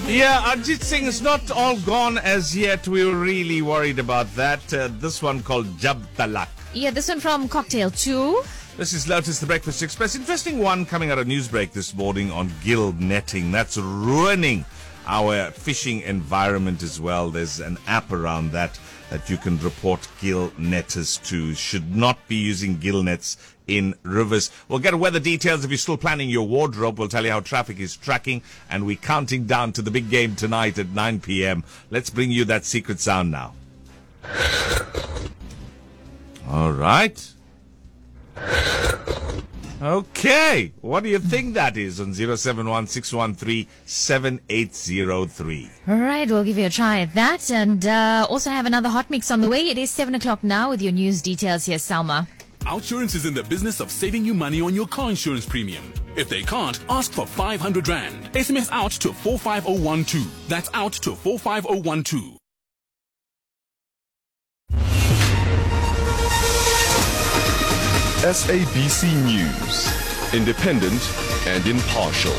Yeah, Arjit Singh is not all gone as yet. We were really worried about that. This one called Jab Talak. Yeah, this one from Cocktail 2. This is Lotus, the Breakfast Express. Interesting one coming out of Newsbreak this morning on gill netting. That's ruining our fishing environment as well. There's an app around that you can report gill netters to. Should not be using gill nets in rivers. We'll get weather details if you're still planning your wardrobe. We'll tell you how traffic is tracking, and we're counting down to the big game tonight at 9 p.m. Let's bring you that secret sound now. All right. Okay. What do you think that is on 071-613-7803? All right, we'll give you a try at that. And also have another hot mix on the way. It is 7 o'clock now with your news details. Here's Salma. Outsurance is in the business of saving you money on your car insurance premium. If they can't, ask for 500 Rand. SMS out to 45012. That's out to 45012. SABC News, independent and impartial.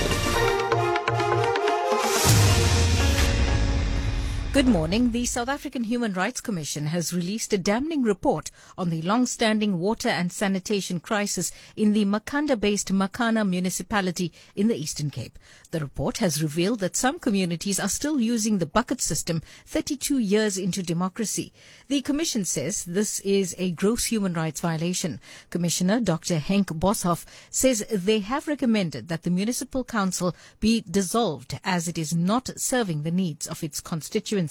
Good morning. The South African Human Rights Commission has released a damning report on the long-standing water and sanitation crisis in the Makhanda-based Makhana municipality in the Eastern Cape. The report has revealed that some communities are still using the bucket system 32 years into democracy. The Commission says this is a gross human rights violation. Commissioner Dr. Henk Boshoff says they have recommended that the municipal council be dissolved as it is not serving the needs of its constituency.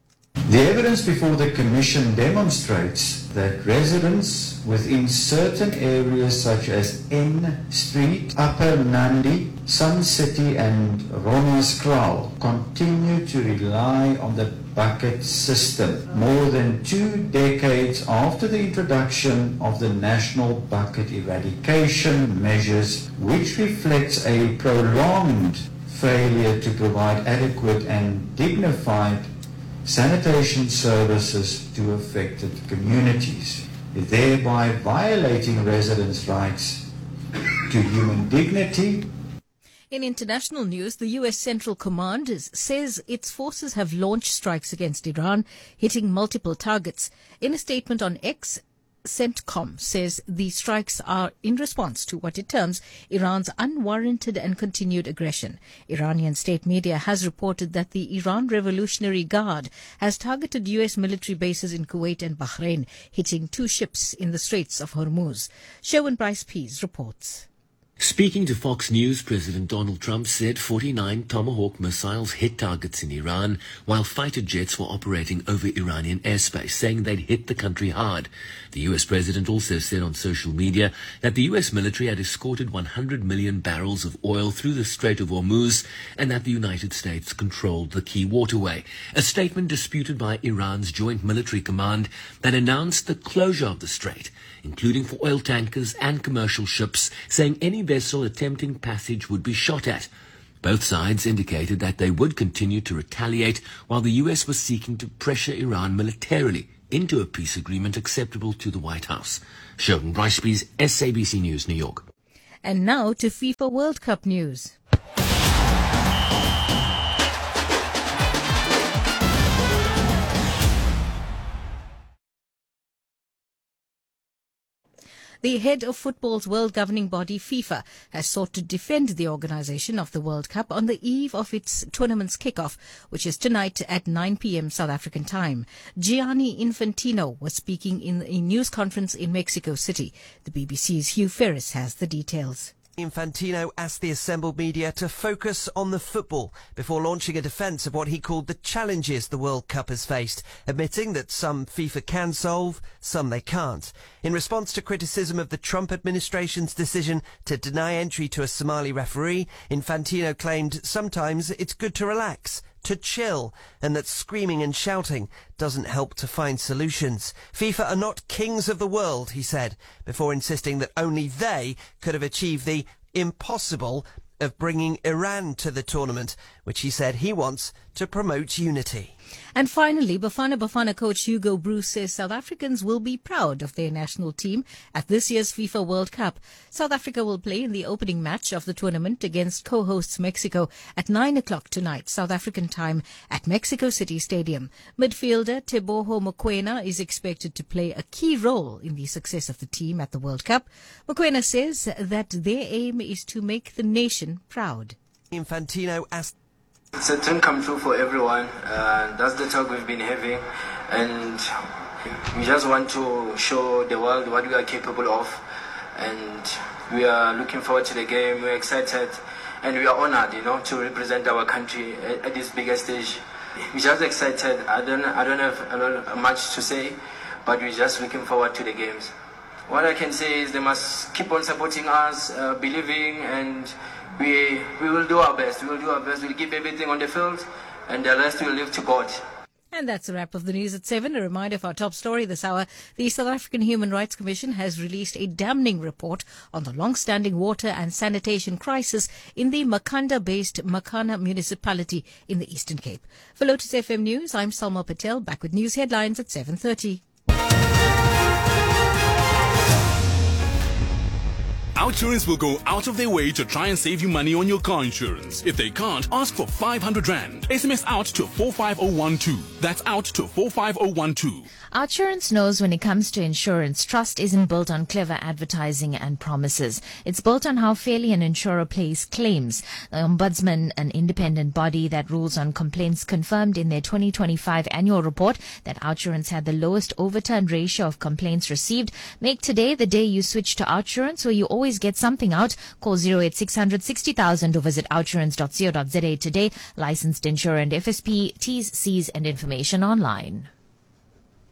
The evidence before the Commission demonstrates that residents within certain areas such as N Street, Upper Nandi, Sun City and Romaskraal continue to rely on the bucket system more than 2 decades after the introduction of the national bucket eradication measures, which reflects a prolonged failure to provide adequate and dignified sanitation services to affected communities, thereby violating residents' rights to human dignity. In international news, the U.S. Central Command says its forces have launched strikes against Iran, hitting multiple targets. In a statement on X, CENTCOM says the strikes are in response to what it terms Iran's unwarranted and continued aggression. Iranian state media has reported that the Iran Revolutionary Guard has targeted U.S. military bases in Kuwait and Bahrain, hitting 2 ships in the Straits of Hormuz. Sherwin Bryce Pease reports. Speaking to Fox News, President Donald Trump said 49 Tomahawk missiles hit targets in Iran while fighter jets were operating over Iranian airspace, saying they'd hit the country hard. The U.S. president also said on social media that the U.S. military had escorted 100 million barrels of oil through the Strait of Hormuz and that the United States controlled the key waterway. A statement disputed by Iran's Joint Military Command that announced the closure of the strait, including for oil tankers and commercial ships, saying any vessel attempting passage would be shot at. Both sides indicated that they would continue to retaliate while the U.S. was seeking to pressure Iran militarily into a peace agreement acceptable to the White House. Sherwin Brycebees, SABC News, New York. And now to FIFA World Cup news. The head of football's world governing body, FIFA, has sought to defend the organisation of the World Cup on the eve of its tournament's kickoff, which is tonight at 9 p.m. South African time. Gianni Infantino was speaking in a news conference in Mexico City. The BBC's Hugh Ferris has the details. Infantino asked the assembled media to focus on the football before launching a defence of what he called the challenges the World Cup has faced, admitting that some FIFA can solve, some they can't. In response to criticism of the Trump administration's decision to deny entry to a Somali referee, Infantino claimed sometimes it's good to relax, to chill, and that screaming and shouting doesn't help to find solutions. FIFA are not kings of the world, he said, before insisting that only they could have achieved the impossible of bringing Iran to the tournament, which he said he wants to promote unity. And finally, Bafana coach Hugo Bruce says South Africans will be proud of their national team at this year's FIFA World Cup. South Africa will play in the opening match of the tournament against co-hosts Mexico at 9 o'clock tonight, South African time, at Mexico City Stadium. Midfielder Teboho Mokoena is expected to play a key role in the success of the team at the World Cup. Mokoena says that their aim is to make the nation proud. Infantino asked. It's a dream come true for everyone. That's the talk we've been having, and we just want to show the world what we are capable of, and we are looking forward to the game. We're excited, and we are honored, to represent our country at this bigger stage. We're just excited. I don't have much to say, but we're just looking forward to the games. What I can say is they must keep on supporting us, believing, and we will do our best. We will do our best. We'll give everything on the field, and the rest will leave to God. And that's a wrap of the news at 7. A reminder of our top story this hour. The South African Human Rights Commission has released a damning report on the long-standing water and sanitation crisis in the Makhanda-based Makana municipality in the Eastern Cape. For Lotus FM News, I'm Salma Patel, back with news headlines at 7:30. Outsurance will go out of their way to try and save you money on your car insurance. If they can't, ask for 500 Rand. SMS out to 45012. That's out to 45012. Outsurance knows when it comes to insurance, trust isn't built on clever advertising and promises. It's built on how fairly an insurer pays claims. The Ombudsman, an independent body that rules on complaints, confirmed in their 2025 annual report that Outsurance had the lowest overturned ratio of complaints received. Make today the day you switch to Outsurance, where you always get something out. Call 08600 60,000 or visit outsurance.co.za today. Licensed insurer and FSP, T's, C's and information online.